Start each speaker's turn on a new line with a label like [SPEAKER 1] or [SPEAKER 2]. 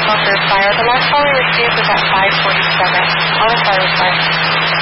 [SPEAKER 1] smoker fire. The last call we received was at 5:47. Caller fire was 5.